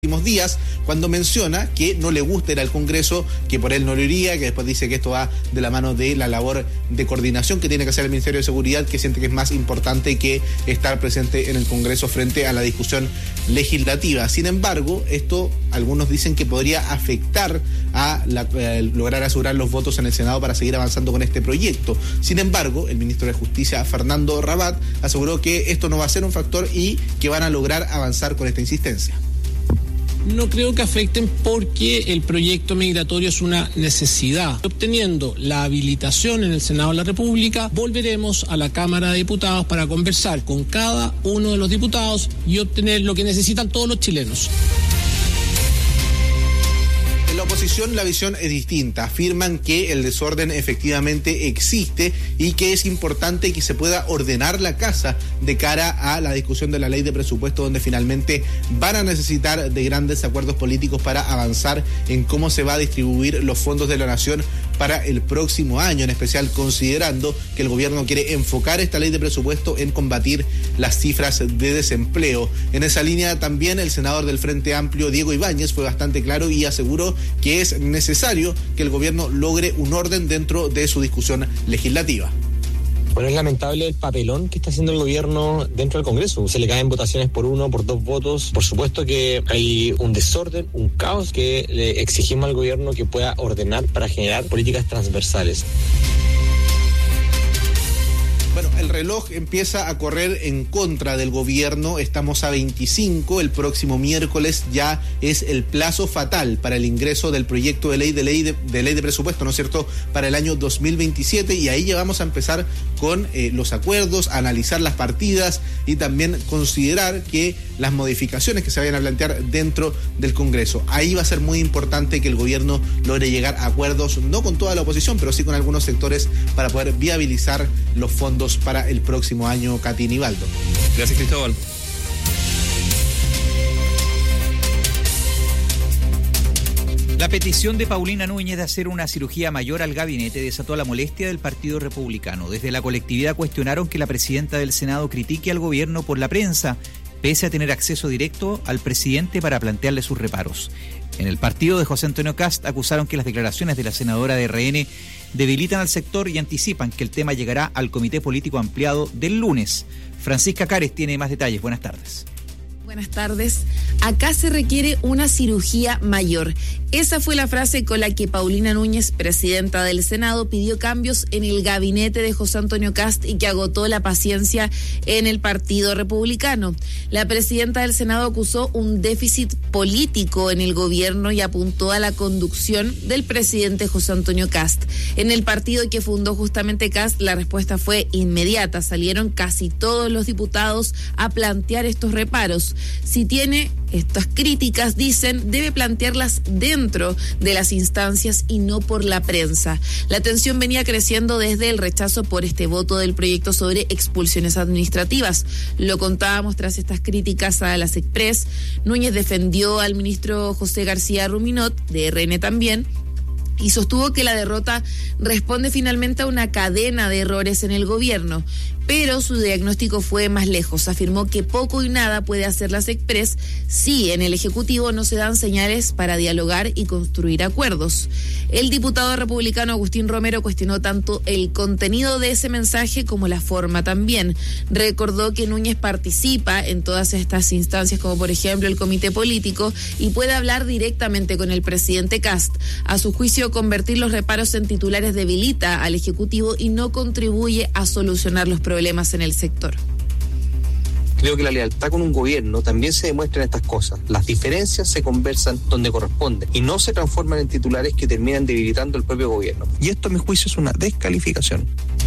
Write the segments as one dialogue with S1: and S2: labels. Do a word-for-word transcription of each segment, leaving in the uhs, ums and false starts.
S1: últimos días, cuando menciona que no le gusta ir al Congreso, que por él no lo iría, que después dice que esto va de la mano de la labor de coordinación que tiene que hacer el Ministerio de Seguridad, que siente que es más importante que estar presente en el Congreso frente a la discusión legislativa. Sin embargo, esto algunos dicen que podría afectar a la, eh, lograr asegurar los votos en el Senado para seguir avanzando con este proyecto. Sin embargo, el ministro de Justicia, Fernando Rabat, aseguró que esto no va a ser un factor y que van a lograr avanzar con esta insistencia.
S2: No creo que afecten porque el proyecto migratorio es una necesidad. Obteniendo la habilitación en el Senado de la República, volveremos a la Cámara de Diputados para conversar con cada uno de los diputados y obtener lo que necesitan todos los chilenos.
S1: En la oposición la visión es distinta. Afirman que el desorden efectivamente existe y que es importante que se pueda ordenar la casa de cara a la discusión de la ley de presupuesto, donde finalmente van a necesitar de grandes acuerdos políticos para avanzar en cómo se va a distribuir los fondos de la nación para el próximo año, en especial considerando que el gobierno quiere enfocar esta ley de presupuesto en combatir las cifras de desempleo. En esa línea también el senador del Frente Amplio, Diego Ibáñez, fue bastante claro y aseguró que es necesario que el gobierno logre un orden dentro de su discusión legislativa.
S3: Bueno, es lamentable el papelón que está haciendo el gobierno dentro del Congreso. Se le caen votaciones por uno, por dos votos. Por supuesto que hay un desorden, un caos que le exigimos al gobierno que pueda ordenar para generar políticas transversales.
S1: Bueno, el reloj empieza a correr en contra del gobierno. Estamos a veinticinco, el próximo miércoles ya es el plazo fatal para el ingreso del proyecto de ley de ley de, de ley de presupuesto, ¿no es cierto?, para el año dos mil veintisiete, y ahí ya vamos a empezar con eh, los acuerdos, a analizar las partidas y también considerar que las modificaciones que se vayan a plantear dentro del Congreso. Ahí va a ser muy importante que el gobierno logre llegar a acuerdos, no con toda la oposición, pero sí con algunos sectores para poder viabilizar los fondos para el próximo año. Katy Nivaldo.
S4: Gracias, Cristóbal. La petición de Paulina Núñez de hacer una cirugía mayor al gabinete desató la molestia del Partido Republicano. Desde la colectividad cuestionaron que la presidenta del Senado critique al gobierno por la prensa, pese a tener acceso directo al presidente para plantearle sus reparos. En el partido de José Antonio Kast acusaron que las declaraciones de la senadora de R N debilitan al sector y anticipan que el tema llegará al Comité Político Ampliado del lunes. Francisca Cares tiene más detalles. Buenas tardes.
S5: Buenas tardes. Acá se requiere una cirugía mayor. Esa fue la frase con la que Paulina Núñez, presidenta del Senado, pidió cambios en el gabinete de José Antonio Kast y que agotó la paciencia en el Partido Republicano. La presidenta del Senado acusó un déficit político en el gobierno y apuntó a la conducción del presidente José Antonio Kast. En el partido que fundó justamente Kast, la respuesta fue inmediata. Salieron casi todos los diputados a plantear estos reparos. Si tiene estas críticas, dicen, debe plantearlas dentro de las instancias y no por la prensa. La tensión venía creciendo desde el rechazo por este voto del proyecto sobre expulsiones administrativas. Lo contábamos tras estas críticas a las Express. Núñez defendió al ministro José García Ruminot, de R N también, y sostuvo que la derrota responde finalmente a una cadena de errores en el gobierno. Pero su diagnóstico fue más lejos. Afirmó que poco y nada puede hacer las Express si en el Ejecutivo no se dan señales para dialogar y construir acuerdos. El diputado republicano Agustín Romero cuestionó tanto el contenido de ese mensaje como la forma también. Recordó que Núñez participa en todas estas instancias, como por ejemplo el Comité Político, y puede hablar directamente con el presidente Kast. A su juicio, convertir los reparos en titulares debilita al Ejecutivo y no contribuye a solucionar los problemas problemas en el sector.
S3: Creo que la lealtad con un gobierno también se demuestra en estas cosas. Las diferencias se conversan donde corresponde y no se transforman en titulares que terminan debilitando el propio gobierno. Y esto, a mi juicio, es una descalificación.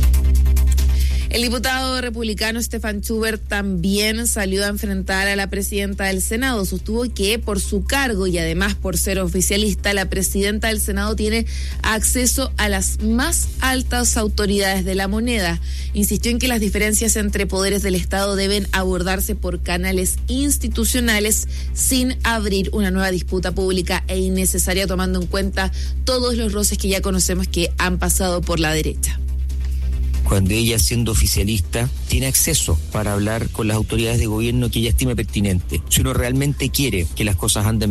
S5: El diputado republicano Stefan Schubert también salió a enfrentar a la presidenta del Senado. Sostuvo que por su cargo y además por ser oficialista, la presidenta del Senado tiene acceso a las más altas autoridades de la moneda. Insistió en que las diferencias entre poderes del Estado deben abordarse por canales institucionales sin abrir una nueva disputa pública e innecesaria, tomando en cuenta todos los roces que ya conocemos que han pasado por la derecha.
S6: Cuando ella, siendo oficialista, tiene acceso para hablar con las autoridades de gobierno que ella estime pertinente. Si uno realmente quiere que las cosas anden